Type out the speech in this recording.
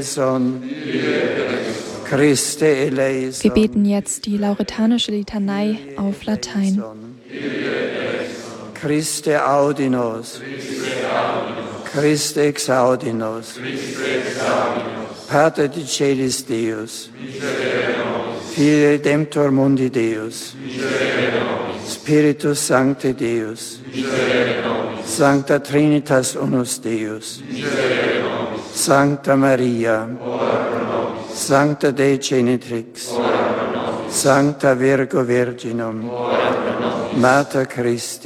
Christe eleison. Wir beten jetzt die lauretanische Litanei auf Latein. Christe audinos. Christe exaudinos. Pater de celis Deus. Filii Redemptor mundi Deus. Spiritus Sancte Deus. Sancta Trinitas unus Deus. Sancta Maria. Sancta Dei Genitrix. Sancta Virgo Virginum. Mater Christi.